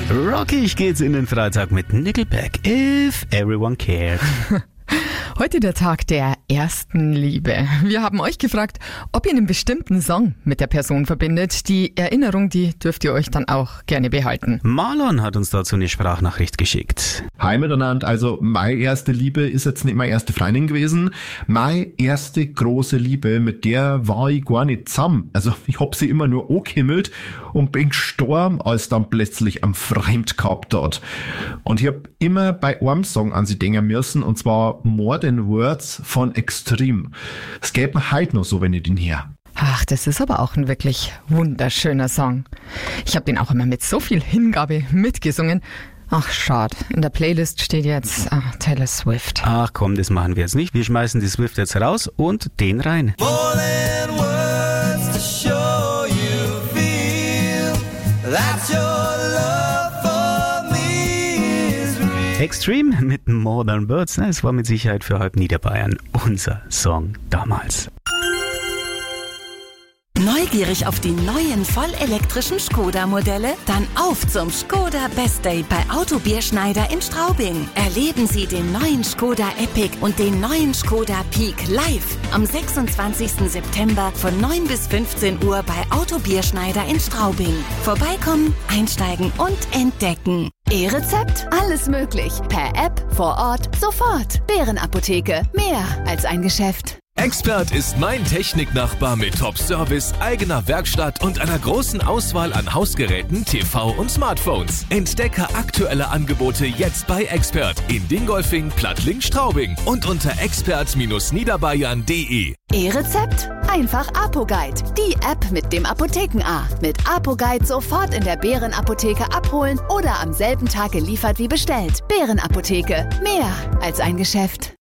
Rockig geht's in den Freitag mit Nickelback, If Everyone Cared. Heute der Tag der ersten Liebe. Wir haben euch gefragt, ob ihr einen bestimmten Song mit der Person verbindet. Die Erinnerung, die dürft ihr euch dann auch gerne behalten. Marlon hat uns dazu eine Sprachnachricht geschickt. Hi miteinander, also meine erste Liebe ist jetzt nicht meine erste Freundin gewesen. Meine erste große Liebe, mit der war ich gar nicht zusammen. Also ich hab sie immer nur angehimmelt und bin gestorben, als dann plötzlich am Fremd gehabt hat. Und ich hab immer bei einem Song an sie denken müssen, und zwar More Than Words von Extreme. Es geht mir heute noch so, wenn ich den höre. Ach, das ist aber auch ein wirklich wunderschöner Song. Ich habe den auch immer mit so viel Hingabe mitgesungen. Ach, schade. In der Playlist steht jetzt Taylor Swift. Ach komm, das machen wir jetzt nicht. Wir schmeißen die Swift jetzt raus und den rein. More than words to show you feel that's your love for me is real. Extreme mit More Than Words. Es war mit Sicherheit für halb Niederbayern unser Song damals. Neugierig auf die neuen vollelektrischen Skoda-Modelle? Dann auf zum Skoda Best Day bei Auto Bierschneider in Straubing. Erleben Sie den neuen Skoda Epic und den neuen Skoda Peak live am 26. September von 9 bis 15 Uhr bei Auto Bierschneider in Straubing. Vorbeikommen, einsteigen und entdecken. E-Rezept? Alles möglich. Per App, vor Ort, sofort. Bärenapotheke. Mehr als ein Geschäft. Expert ist mein Techniknachbar mit Top-Service, eigener Werkstatt und einer großen Auswahl an Hausgeräten, TV und Smartphones. Entdecke aktuelle Angebote jetzt bei Expert in Dingolfing, Plattling, Straubing und unter expert-niederbayern.de. E-Rezept? Einfach ApoGuide. Die App mit dem Apotheken-A. Mit ApoGuide sofort in der Bärenapotheke abholen oder am selben Tag geliefert wie bestellt. Bärenapotheke. Mehr als ein Geschäft.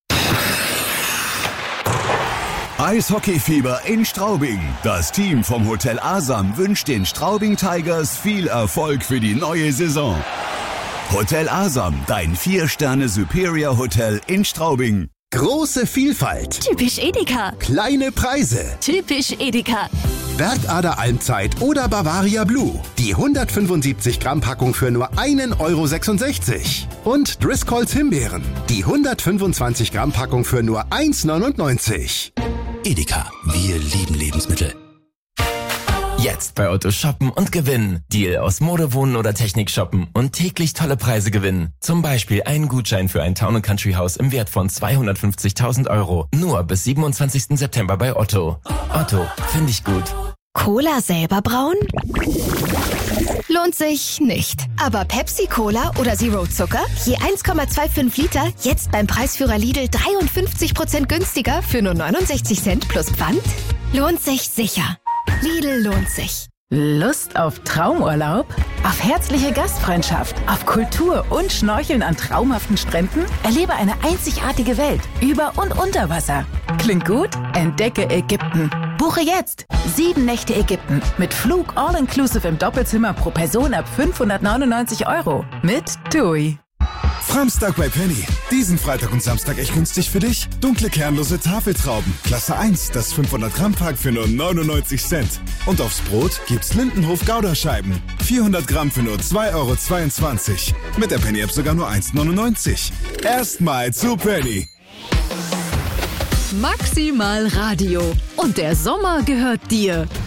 Eishockeyfieber in Straubing. Das Team vom Hotel Asam wünscht den Straubing Tigers viel Erfolg für die neue Saison. Hotel Asam, dein 4-Sterne Superior Hotel in Straubing. Große Vielfalt. Typisch Edeka. Kleine Preise. Typisch Edeka. Bergader Almzeit oder Bavaria Blue. Die 175 Gramm Packung für nur 1,66 €. Und Driscolls Himbeeren. Die 125 Gramm Packung für nur 1,99 €. Edeka, wir lieben Lebensmittel. Jetzt bei Otto shoppen und gewinnen. Deal aus Mode, Wohnen oder Technik shoppen und täglich tolle Preise gewinnen. Zum Beispiel einen Gutschein für ein Town & Country Haus im Wert von 250.000 €. Nur bis 27. September bei Otto. Otto, finde ich gut. Cola selber brauen? Lohnt sich nicht. Aber Pepsi Cola oder Zero Zucker? Je 1,25 Liter, jetzt beim Preisführer Lidl 53% günstiger für nur 69 Cent plus Pfand? Lohnt sich sicher. Lidl lohnt sich. Lust auf Traumurlaub? Auf herzliche Gastfreundschaft? Auf Kultur und Schnorcheln an traumhaften Stränden? Erlebe eine einzigartige Welt über und unter Wasser. Klingt gut? Entdecke Ägypten. Buche jetzt 7 Nächte Ägypten mit Flug all-inclusive im Doppelzimmer pro Person ab 599 € mit TUI. Framstag bei Penny. Diesen Freitag und Samstag echt günstig für dich. Dunkle kernlose Tafeltrauben. Klasse 1, das 500 Gramm Pack für nur 99 Cent. Und aufs Brot gibt's Lindenhof Gouda-Scheiben. 400 Gramm für nur 2,22 €. Mit der Penny-App sogar nur 1,99 €. Erstmal zu Penny. Maximal Radio. Und der Sommer gehört dir.